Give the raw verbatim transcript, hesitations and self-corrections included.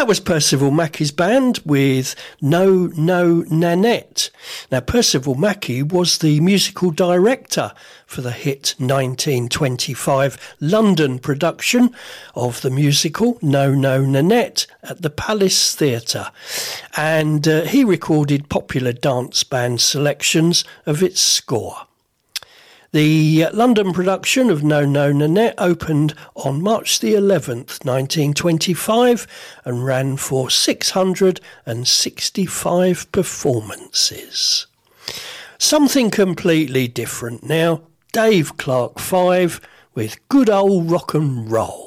that was Percival Mackey's band with No No Nanette. Now, Percival Mackey was the musical director for the hit nineteen twenty-five London production of the musical No No Nanette at the Palace Theatre, and uh, he recorded popular dance band selections of its score. The London production of No No Nanette opened on March the eleventh, nineteen twenty-five, and ran for six hundred sixty-five performances. Something completely different now. Dave Clark Five with Good Old Rock and Roll.